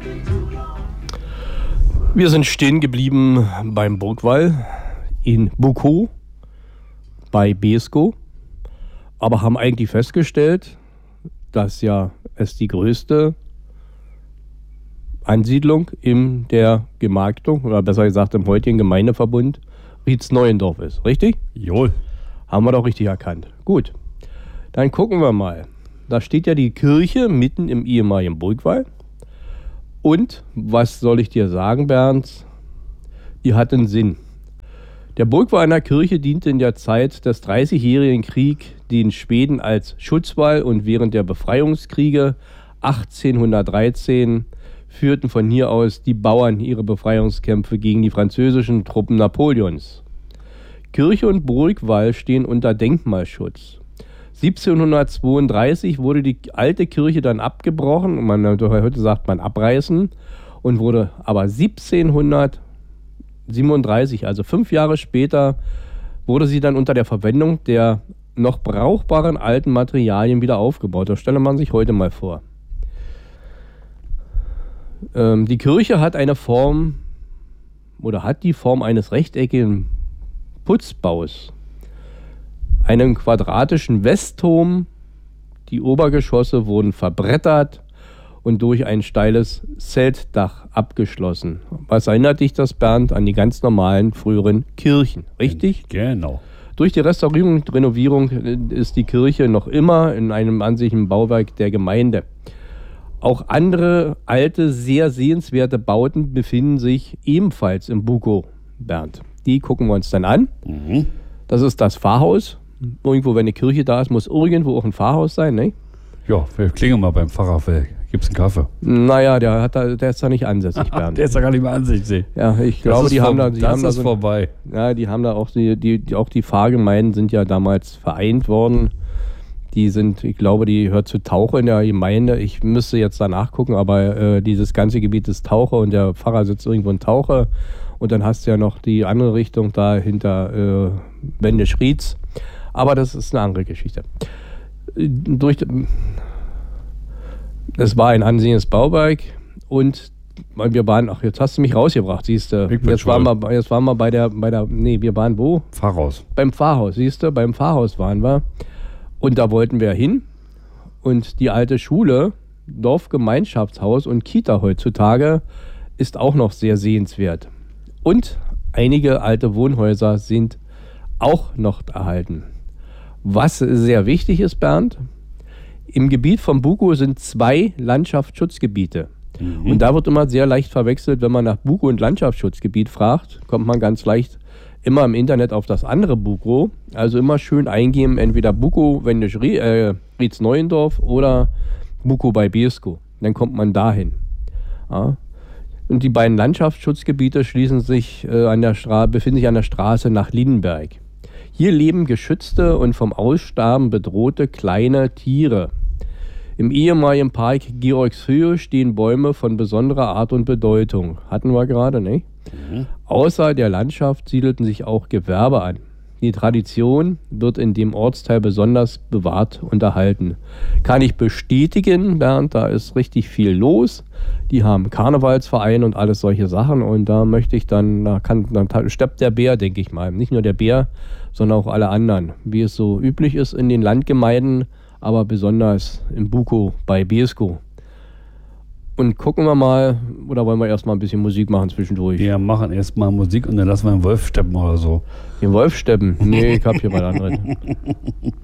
Wir sind stehen geblieben beim Burgwall in Bukow bei Beeskow, aber haben eigentlich festgestellt, dass ja es die größte Ansiedlung in der Gemarktung, oder besser gesagt im heutigen Gemeindeverbund Rietzneuendorf ist. Richtig? Jawohl. Haben wir doch richtig erkannt. Gut, dann gucken wir mal. Da steht ja die Kirche mitten im ehemaligen Burgwall. Und, was soll ich dir sagen, Bernd? Die hat einen Sinn. Der Burgwaller Kirche diente in der Zeit des 30-jährigen Kriegs den Schweden als Schutzwall und während der Befreiungskriege 1813 führten von hier aus die Bauern ihre Befreiungskämpfe gegen die französischen Truppen Napoleons. Kirche und Burgwall stehen unter Denkmalschutz. 1732 wurde die alte Kirche dann abgebrochen, heute sagt man abreißen, und wurde aber 1737, also 5 Jahre später, wurde sie dann unter der Verwendung der noch brauchbaren alten Materialien wieder aufgebaut. Das stelle man sich heute mal vor. Die Kirche hat eine Form oder hat die Form eines rechteckigen Putzbaus. Einen quadratischen Westturm, die Obergeschosse wurden verbrettert und durch ein steiles Zeltdach abgeschlossen. Was erinnert dich das, Bernd, an die ganz normalen früheren Kirchen, richtig? Genau. Durch die Restaurierung und Renovierung ist die Kirche noch immer in einem ansichtlichen Bauwerk der Gemeinde. Auch andere alte, sehr sehenswerte Bauten befinden sich ebenfalls im Bukow, Bernd. Die gucken wir uns dann an. Mhm. Das ist das Pfarrhaus. Irgendwo, wenn eine Kirche da ist, muss irgendwo auch ein Pfarrhaus sein, ne? Ja, wir klingeln mal beim Pfarrer. Gibt's einen Kaffee? Naja, der ist da nicht ansässig, Bernd. Der ist da gar nicht mehr ansässig. Ja, ich glaube, die haben da... Das ist vorbei. Ja, die haben da auch... Auch die Pfarrgemeinden sind ja damals vereint worden. Ich glaube, die hört zu Tauche in der Gemeinde. Ich müsste jetzt da nachgucken, aber dieses ganze Gebiet ist Tauche und der Pfarrer sitzt irgendwo in Tauche. Und dann hast du ja noch die andere Richtung da hinter Wendisch-Rietz. Aber das ist eine andere Geschichte. Es war ein ansehnliches Bauwerk und wir waren, jetzt hast du mich rausgebracht, siehst du. Jetzt waren wir bei der, wir waren wo? Pfarrhaus. Beim Pfarrhaus, siehst du, beim Pfarrhaus waren wir. Und da wollten wir hin. Und die alte Schule, Dorfgemeinschaftshaus und Kita heutzutage ist auch noch sehr sehenswert. Und einige alte Wohnhäuser sind auch noch erhalten. Was sehr wichtig ist, Bernd, im Gebiet von Bukow sind 2 Landschaftsschutzgebiete. Mhm. Und da wird immer sehr leicht verwechselt, wenn man nach Bukow und Landschaftsschutzgebiet fragt, kommt man ganz leicht immer im Internet auf das andere Bukow. Also immer schön eingeben, entweder Bukow, Rietzneuendorf oder Bukow bei Beeskow. Dann kommt man dahin. Ja. Und die beiden Landschaftsschutzgebiete befinden sich an der Straße nach Lindenberg. Hier leben geschützte und vom Aussterben bedrohte kleine Tiere. Im ehemaligen Park Georgshöhe stehen Bäume von besonderer Art und Bedeutung. Hatten wir gerade, ne? Mhm. Außer der Landschaft siedelten sich auch Gewerbe an. Die Tradition wird in dem Ortsteil besonders bewahrt und erhalten. Kann ich bestätigen, Bernd, da ist richtig viel los. Die haben Karnevalsverein und alles solche Sachen und da möchte ich dann steppt der Bär, denke ich mal. Nicht nur der Bär, sondern auch alle anderen. Wie es so üblich ist in den Landgemeinden, aber besonders in Bukow bei Beeskow. Und gucken wir mal, oder wollen wir erstmal ein bisschen Musik machen zwischendurch? Wir machen erstmal Musik und dann lassen wir den Wolf steppen oder so. Den Wolf steppen? Nee, ich hab hier was anderes.